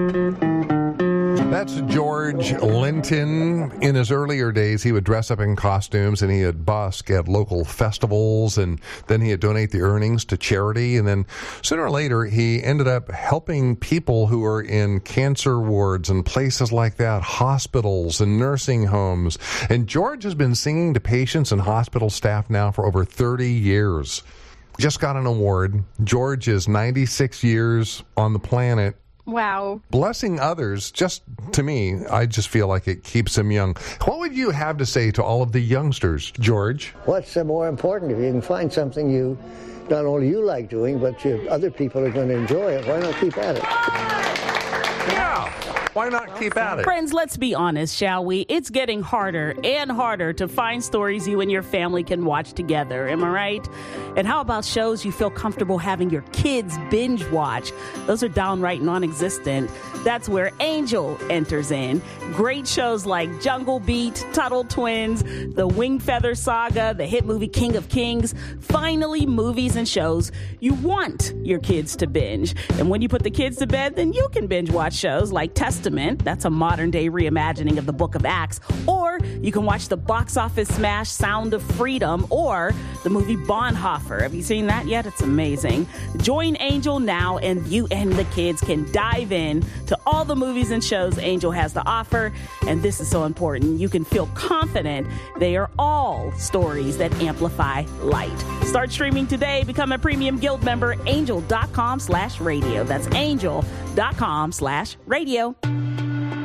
That's George Linton. In his earlier days, he would dress up in costumes and he would busk at local festivals, and then he'd donate the earnings to charity. And then sooner or later, he ended up helping people who are in cancer wards and places like that, hospitals and nursing homes. And George has been singing to patients and hospital staff now for over 30 years. Just got an award. George is 96 years on the planet. Wow. Blessing others, just to me, I just feel like it keeps him young. What would you have to say to all of the youngsters, George? What's more important? If you can find something you, not only you like doing, but other people are going to enjoy it, why not keep at it? Yeah. Why not keep at it? Friends, let's be honest, shall we? It's getting harder and harder to find stories you and your family can watch together. Am I right? And how about shows you feel comfortable having your kids binge watch? Those are downright non-existent. That's where Angel enters in. Great shows like Jungle Beat, Tuttle Twins, The Wing Feather Saga, the hit movie King of Kings. Finally, movies and shows you want your kids to binge. And when you put the kids to bed, then you can binge watch shows like Testament. That's a modern-day reimagining of the Book of Acts. Or you can watch the box office smash Sound of Freedom or the movie Bonhoeffer. Have you seen that yet? It's amazing. Join Angel now, and you and the kids can dive in to all the movies and shows Angel has to offer. And this is so important. You can feel confident they are all stories that amplify light. Start streaming today. Become a premium guild member. Angel.com/radio. That's angel.com/radio.